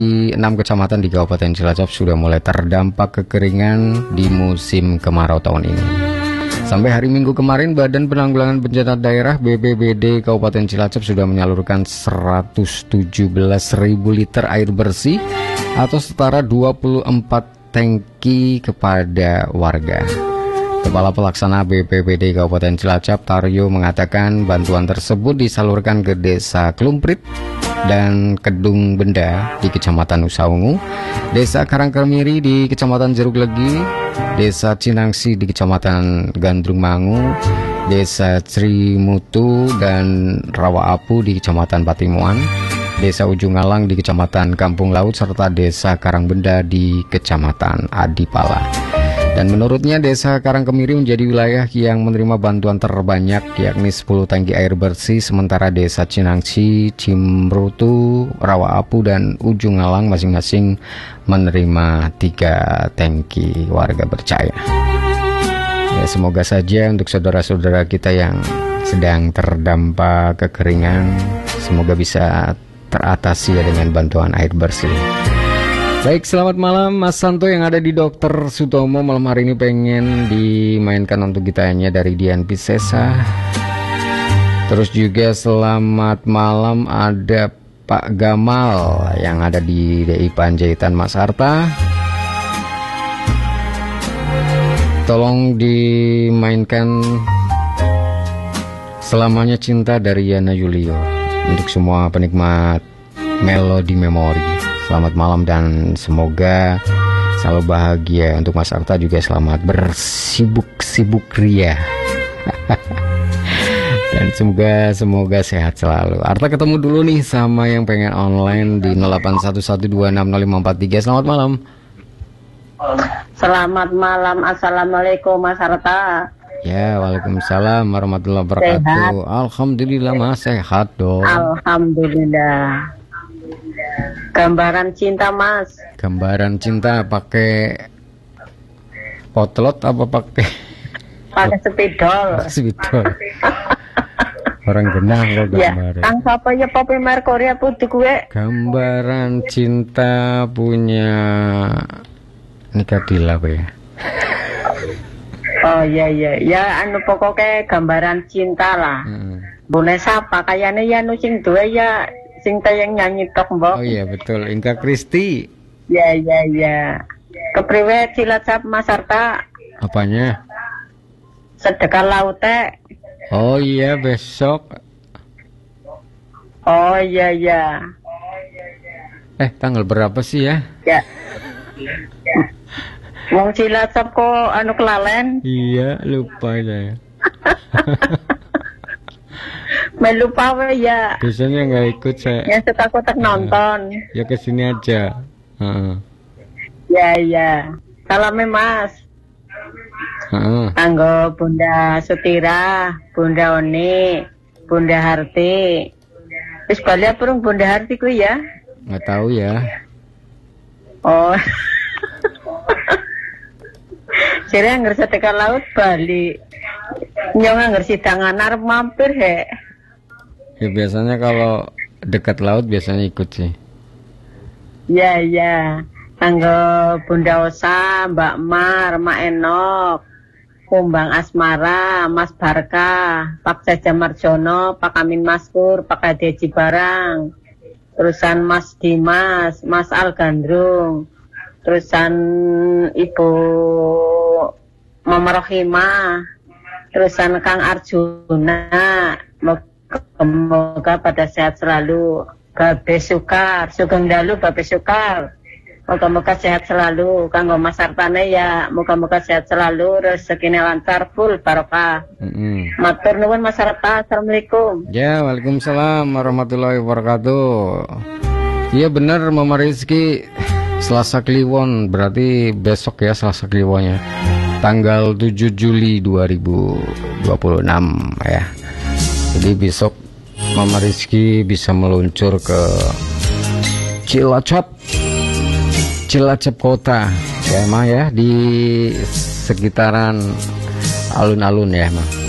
Di 6 kecamatan di Kabupaten Cilacap sudah mulai terdampak kekeringan di musim kemarau tahun ini. Sampai hari Minggu kemarin, Badan Penanggulangan Bencana Daerah BPBD Kabupaten Cilacap sudah menyalurkan 117.000 liter air bersih atau setara 24 tangki kepada warga. Kepala Pelaksana BPBD Kabupaten Cilacap, Taryo, mengatakan bantuan tersebut disalurkan ke Desa Klumprit dan Kedung Benda di Kecamatan Nusaungu, Desa Karangkemiri di Kecamatan Jeruk Legi, Desa Cinangsi di Kecamatan Gandrung Mangu, Desa Trimutu dan Rawa Apu di Kecamatan Patimuan, Desa Ujung Alang di Kecamatan Kampung Laut, serta Desa Karangbenda di Kecamatan Adipala. Dan menurutnya Desa Karangkemiri menjadi wilayah yang menerima bantuan terbanyak, yakni 10 tangki air bersih, sementara Desa Cinangsi, Cimrutu, Rawa Apu, dan Ujung Alang masing-masing menerima 3 tangki. Warga percaya. Ya, semoga saja untuk saudara-saudara kita yang sedang terdampak kekeringan, semoga bisa teratasi ya dengan bantuan air bersih. Baik, selamat malam Mas Santo yang ada di Dr. Sutomo. Malam hari ini pengen dimainkan untuk gitanya dari Dian Piscesa. Terus juga selamat malam ada Pak Gamal yang ada di DI Panjaitan Mas Harta. Tolong dimainkan Selamanya Cinta dari Yana Julio untuk semua penikmat melodi memori. Selamat malam dan semoga selalu bahagia. Untuk Mas Arta juga selamat bersibuk-sibuk ria. Dan semoga sehat selalu. Arta ketemu dulu nih sama yang pengen online di 0811260543. Selamat malam. Selamat malam. Assalamualaikum Mas Arta. Ya, waalaikumsalam warahmatullahi wabarakatuh. Alhamdulillah Mas, sehat dong. Alhamdulillah. Gambaran cinta Mas. Gambaran cinta pakai potlot apa pakai spidol? Spidol. Orang genah lo gambar. Ya, ang apa ya Poppy Mercury putih gue. Gambaran cinta punya Nikah Dila apa ya? Oh iya ya anu pokoknya gambaran cinta lah. Boleh siapa kayaknya ya nu sing duwe ya sing tayang nyanyi tok mbok. Oh iya betul, Inka Kristi. Ya. Kepriwe Cilacap Mas Arta? Apanya? Sedekah laut teh. Oh iya besok. Oh iya. Tanggal berapa sih ya? Ya. Wong Cilacap kok anu kelalen? Iya, lupa saya. Melupa we ya. Biasanya nggak ikut saya. Ya setak-setak nonton. Ya kesini aja. Ya. Salamnya Mas. Anggo Bunda Sutira, Bunda Oni, Bunda Harti. Wis bali apa Bunda Harti ku ya? Nggak tahu ya. Oh. Jadi anggar sedekah laut bali. Nyong anggar sidangan arep mampir he. Ya biasanya kalau dekat laut biasanya ikut sih. Ya. Anggo Bunda Osa, Mbak Mar, Mak Enok, Kumbang Asmara, Mas Barka, Pak Jaja Marjono, Pak Amin Maskur, Pak Adeji Barang, terusan Mas Dimas, Mas Al Gandrung, terusan Ibu Mama Rohimah, terusan Kang Arjuna. Moga pada sehat selalu. Babe Sukar, Sugeng Dalu Babe Sukar. Moga-moga sehat selalu. Kanggo Mas Artane ya, moga-moga sehat selalu, rezekine lancar full barokah. Matur nuwun Mas Arta. Assalamualaikum. Ya, waalaikumsalam warahmatullahi wabarakatuh. Iya benar Mama Rizky. Selasa Kliwon, berarti besok ya Selasa Kliwonnya. Tanggal 7 Juli 2026 ya. Jadi besok Mama Rizky bisa meluncur ke Cilacap kota ya emang ya, di sekitaran alun-alun ya emang.